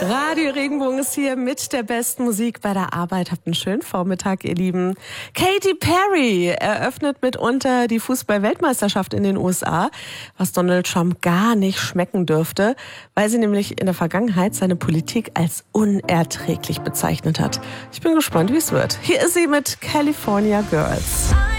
Radio Regenbogen ist hier mit der besten Musik bei der Arbeit. Habt einen schönen Vormittag, ihr Lieben. Katy Perry eröffnet mitunter die Fußball-Weltmeisterschaft in den USA, was Donald Trump gar nicht schmecken dürfte, weil sie nämlich in der Vergangenheit seine Politik als unerträglich bezeichnet hat. Ich bin gespannt, wie es wird. Hier ist sie mit California Girls.